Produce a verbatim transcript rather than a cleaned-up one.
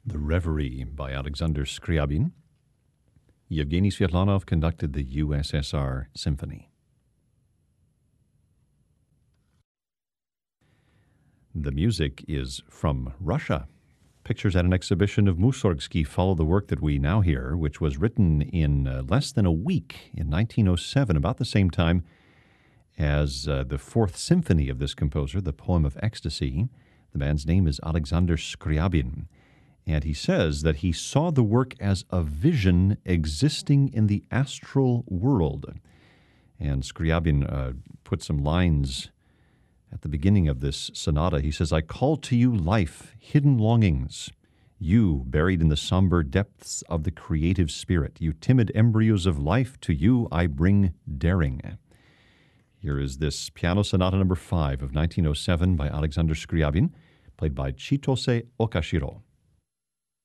The Reverie by Alexander Scriabin. Yevgeny Svetlanov conducted the U S S R Symphony. The music is from Russia. Pictures at an exhibition of Mussorgsky follow the work that we now hear, which was written in uh, less than a week in nineteen oh seven, about the same time as uh, the fourth symphony of this composer, the Poem of Ecstasy. The man's name is Alexander Scriabin. And he says that he saw the work as a vision existing in the astral world. And Scriabin uh, put some lines at the beginning of this sonata. He says, I call to you life, hidden longings, you buried in the somber depths of the creative spirit. You timid embryos of life, to you I bring daring. Here is this piano sonata number five of nineteen oh seven by Alexander Scriabin, played by Chitose Okashiro.